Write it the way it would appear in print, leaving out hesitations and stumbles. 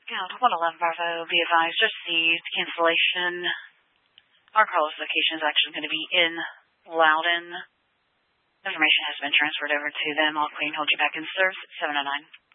Yeah, 111 Bravo, be advised, just received cancellation. Our Carlos location is actually going to be in Loudon. Information has been transferred over to them. All clean, hold you back in service at 709.